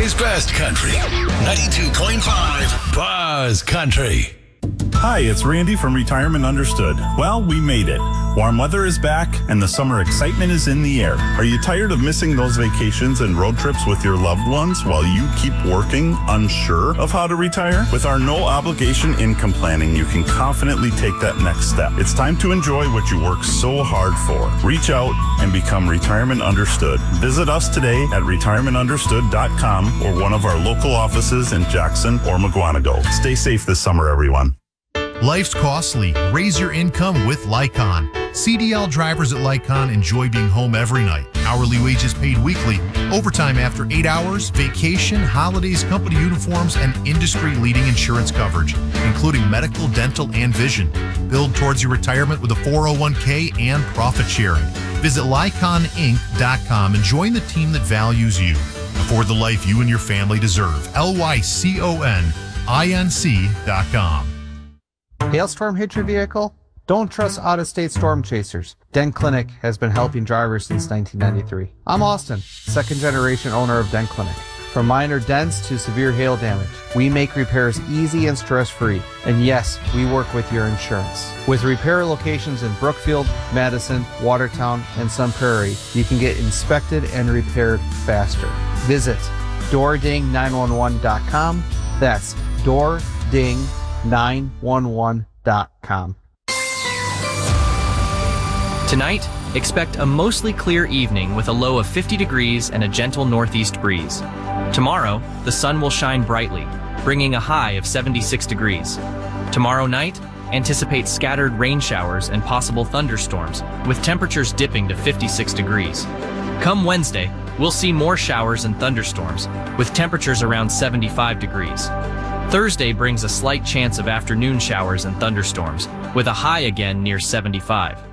Country's best country. 92.5 Buzz Country. Hi, it's Randy from Retirement Understood. Well, we made it. Warm weather is back and the summer excitement is in the air. Are you tired of missing those vacations and road trips with your loved ones while you keep working, unsure of how to retire? With our no obligation income planning, you can confidently take that next step. It's time to enjoy what you work so hard for. Reach out and become Retirement Understood. Visit us today at retirementunderstood.com or one of our local offices in Jackson or Mukwonago. Stay safe this summer, everyone. Life's costly. Raise your income with Lycon. CDL drivers at Lycon enjoy being home every night. Hourly wages paid weekly, overtime after 8 hours, vacation, holidays, company uniforms, and industry-leading insurance coverage, including medical, dental, and vision. Build towards your retirement with a 401k and profit sharing. Visit LyconInc.com and join the team that values you. Afford the life you and your family deserve. LYCONINC.com. Hailstorm hit your vehicle? Don't trust out-of-state storm chasers. Den Clinic has been helping drivers since 1993. I'm Austin, second-generation owner of Den Clinic. From minor dents to severe hail damage, we make repairs easy and stress-free. And yes, we work with your insurance. With repair locations in Brookfield, Madison, Watertown, and Sun Prairie, you can get inspected and repaired faster. Visit doording911.com. That's doording911.com. Tonight, expect a mostly clear evening with a low of 50 degrees and a gentle northeast breeze. Tomorrow, the sun will shine brightly, bringing a high of 76 degrees. Tomorrow night, anticipate scattered rain showers and possible thunderstorms, with temperatures dipping to 56 degrees. Come Wednesday, we'll see more showers and thunderstorms, with temperatures around 75 degrees. Thursday brings a slight chance of afternoon showers and thunderstorms, with a high again near 75.